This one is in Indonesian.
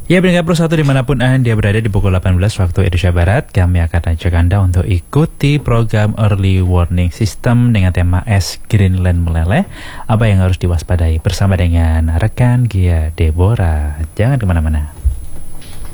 Ya, pendengar Pro 1 dimanapun Anda berada di pukul 18 waktu Indonesia Barat, kami akan ajak Anda untuk ikuti program Early Warning System dengan tema es Greenland meleleh. Apa yang harus diwaspadai bersama dengan rekan Gia Deborah. Jangan kemana-mana.